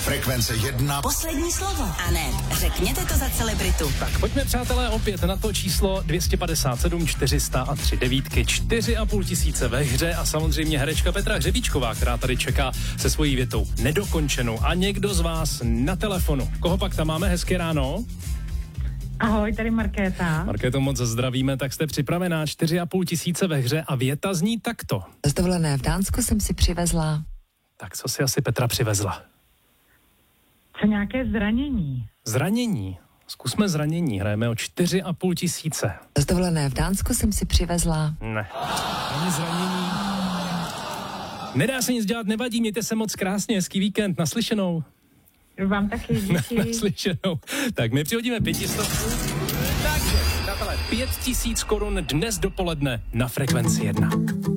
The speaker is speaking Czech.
Frekvence 1. Poslední slovo. A ne, řekněte to za celebritu. Tak pojďme, přátelé, opět na to číslo 257 403 devítky, 4,5 tisíce ve hře a samozřejmě herečka Petra Hřebíčková, která tady čeká se svojí větou nedokončenou. A někdo z vás na telefonu. Koho pak tam máme? Hezké ráno. Ahoj, tady Markéta. Markéto, moc zdravíme, tak jste připravená, 4,5 tisíce ve hře a věta zní takto. Z dovolené v Dánsku jsem si přivezla. Tak co si asi Petra přivezla? Co nějaké zranění? Zranění. Zkusme zranění, hrajeme o 4,5 tisíce. Z dovolené v Dánsku jsem si přivezla. Ne. Ani zranění. Nedá se nic dělat, nevadí, mějte se moc krásně, hezký víkend, naslyšenou. Vám taky, díky. Naslyšenou. Tak my přihodíme 500. Takže, přátelé, 5 000 korun dnes dopoledne na Frekvenci 1.